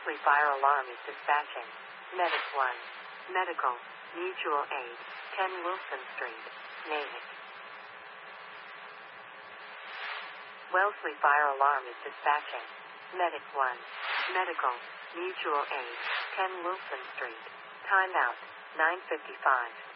Wellesley Fire Alarm is dispatching. Medic 1. Medical. Mutual Aid. 10 Wilson Street. Natick. Wellesley Fire Alarm is dispatching. Medic 1. Medical. Mutual Aid. 10 Wilson Street. Timeout. 9:55.